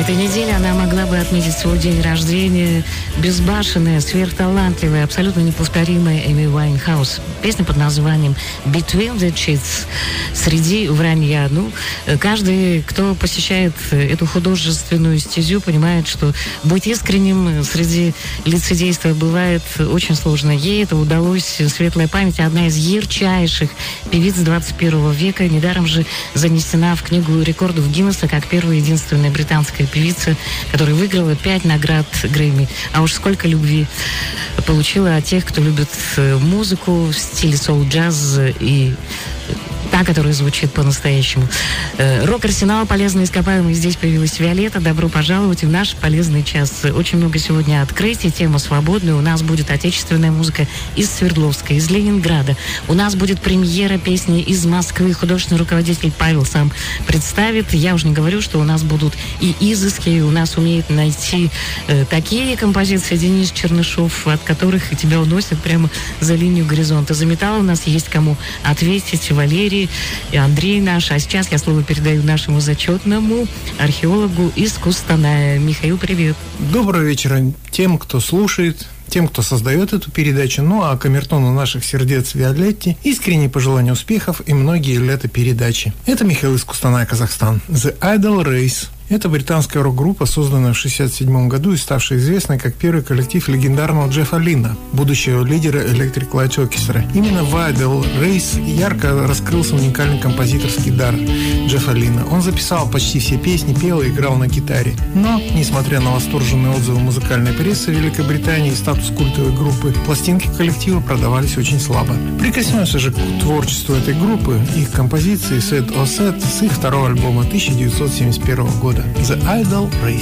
этой неделе она могла бы отметить свой день рождения. Безбашенная, сверхталантливая, абсолютно неповторимая Эми Уайнхаус. Песня под названием «Between the Cheats». Среди вранья. Ну, каждый, кто посещает эту художественную стезю, понимает, что быть искренним среди лицедейства бывает очень сложно. Ей это удалось. Светлая память, одна из ярчайших певиц 21 века. Недаром же занесена в книгу рекордов Гиннесса как первая и единственная британская певица, которая выиграла 5 наград Грэмми. А уж сколько любви получила от тех, кто любит музыку в стиле соул-джаз и та, которая звучит по-настоящему. Рок-арсенал, полезные ископаемые. Здесь появилась Виолетта. Добро пожаловать в наш полезный час. Очень много сегодня открытий. Тема свободная. У нас будет отечественная музыка из Свердловска, из Ленинграда. У нас будет премьера песни из Москвы. Художественный руководитель Павел сам представит. Я уже не говорю, что у нас будут и изыски. У нас умеет найти такие композиции Денис Чернышов, от которых тебя уносят прямо за линию горизонта. За металл у нас есть кому ответить. Валерий и Андрей наш. А сейчас я слово передаю нашему зачетному археологу из Кустаная. Михаил, привет. Доброго вечера тем, кто слушает, тем, кто создает эту передачу, ну а камертону наших сердец Виолетте искренние пожелания успехов и многие лета передачи. Это Михаил из Кустаная, Казахстан. The Idle Race. Это британская рок-группа, созданная в 1967 году и ставшая известной как первый коллектив легендарного Джеффа Линна, будущего лидера Electric Light Orchestra. Именно в Idle Race ярко раскрылся уникальный композиторский дар Джеффа Линна. Он записал почти все песни, пел и играл на гитаре. Но, несмотря на восторженные отзывы музыкальной прессы Великобритании и статус культовой группы, пластинки коллектива продавались очень слабо. Прикоснемся же к творчеству этой группы, их композиции Set or Set с их второго альбома 1971 года. The Idle Race.